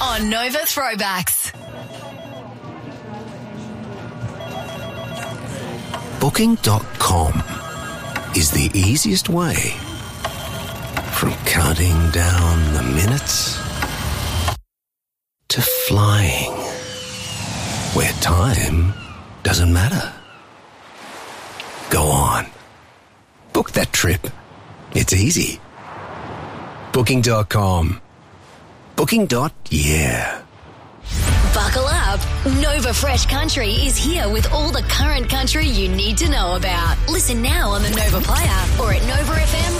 on Nova Throwbacks. Booking.com is the easiest way from counting down the minutes to flying where time doesn't matter. Go on. Book that trip. It's easy. Booking.com. Booking.yeah. Buckle up. Nova Fresh Country is here with all the current country you need to know about. Listen now on the Nova Player or at novafm.com.au.